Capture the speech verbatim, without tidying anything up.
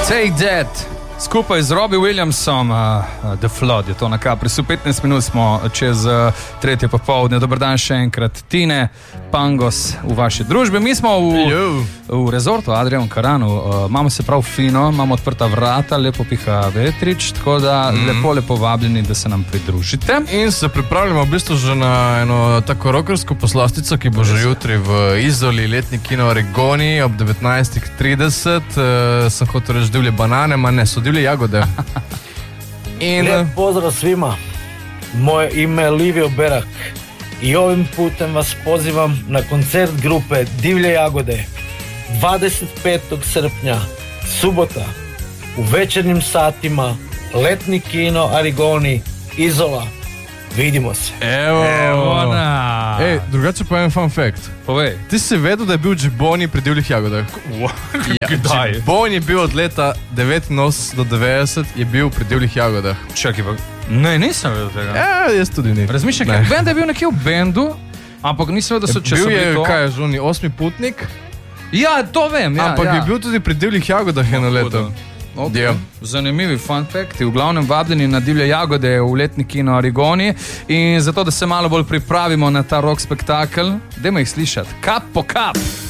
Take That, skupaj z Robbie Williamsom, uh, The Flood je to na Kaprisu. petnajst minut smo čez uh, tretje popoldne. Dober dan še enkrat, Tine, Pangos v vaši družbi. Mi smo v, v rezortu Adrian Karanu, uh, imamo se prav fino, imamo odprta vrata, lepo piha vetrič, tako da mm. lepo, lepo vabljeni, da se nam pridružite. In se pripravljamo v bistvu že na eno tako rockersko poslastico, ki bo že jutri v Izoli, letni kino Oregoni ob devetnajst trideset. Uh, sem hotel reči divlje banane, ma ne, so divlje jagode. In lijep pozdrav svima, moje ime je Livio Berak i ovim putem vas pozivam na koncert grupe Divlje jagode dvadeset petog srpnja, subota, u večernjim satima, letni kino Arigoni, Izola. Vidimo se. Evo, Evo na. Ej, drugače pa en fun fact. Povej. Ti si vedel, da je bil Džiboni pri divljih jagodah? Kdaj? Džiboni je bil od leta devetinosemdeset do devetdeset, je bil pri divljih jagodah. Čakaj, pa... Ne, nisem vedel tega. Ja, jaz tudi ni. Razmišljam, kaj, vem, da je bil nekje v bendu, ampak nisem vedel, da so če so bil je, bili to... kaj je žuni, osmi putnik. Ja, to vem, ja. Ampak ja. je bil tudi pri divljih jagodah eno leto. Okay. Yeah. Zanimivi fun facti, v glavnem vabljeni na Divje jagode v letni kino Arigoni. In zato, da se malo bolj pripravimo na ta rock spektakel, dajmo jih slišati. Kap po kap.